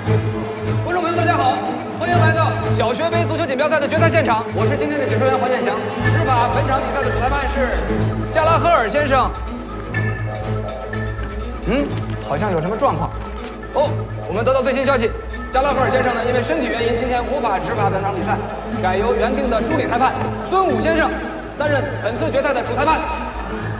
观众朋友，大家好，欢迎来到小学杯足球锦标赛的决赛现场，我是今天的解说员黄建祥。执法本场比赛的主裁判是加拉赫尔先生。好像有什么状况。哦，我们得到最新消息，加拉赫尔先生呢，因为身体原因，今天无法执法本场比赛，改由原定的助理裁判孙武先生担任本次决赛的主裁判。